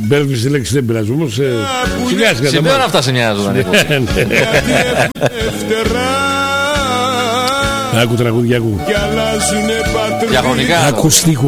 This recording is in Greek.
Μπέρδευε τη λέξη, δεν πειράζει όμως. Σιγά σιγά. Συμβαίνουν αυτά σε μια ζωντανή εκπομπή. Άκου τραγούδια, άκου. Διαχρονικά. Άκου στίχου.